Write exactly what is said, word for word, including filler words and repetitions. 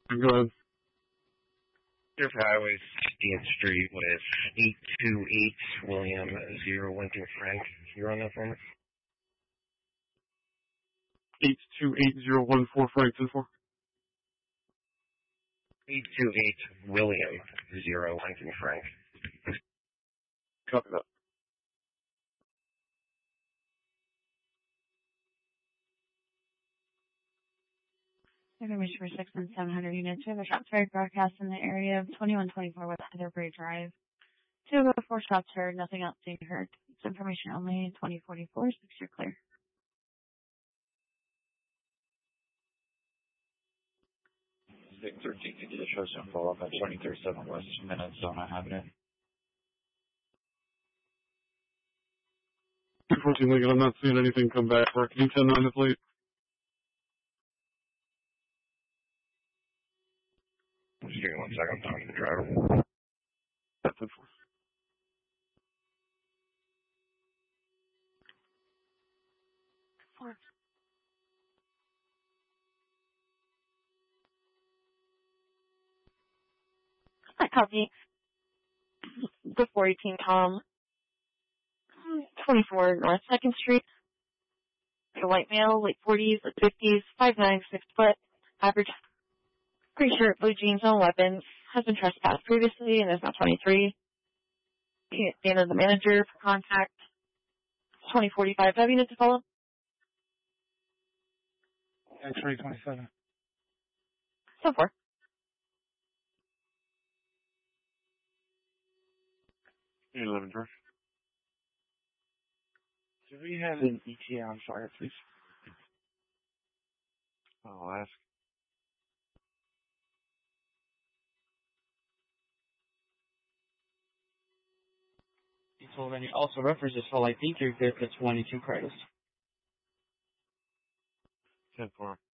Go ahead. Surf Highway, sixteenth Street with eight two eight William zero Lincoln Frank. You're on that for me? eight two eight zero one four Frank ten four. eight two eight William zero Lincoln Frank. Copy that. Information for six and seven hundred units. We have a shots heard broadcast in the area of twenty-one twenty-four West Heatherbury Drive. Two of the four shots heard, nothing else being heard. It's information only, twenty forty-four, six you're clear. Victor, T C D to show some follow-up at twenty thirty-seven West Minnesota Avenue. Unfortunately, I'm not seeing anything come back. Can you ten nine is late? Just give me one second, I'm talking to the driver. That's ten four. Four. I copy. The four eighteen Tom. twenty-four North second Street. A white male, late forties, late fifties, five nine, six foot, average. Gray shirt, blue jeans, no weapons. Has been trespassed previously and is now twenty-three. Dana, the manager, for contact. twenty forty-five. Do I have units to follow? X-ray twenty-seven. So far. eleven, George. Do we have an E T A on fire, please? I'll ask. You told any also references for I think you're good for twenty-two credits. ten four.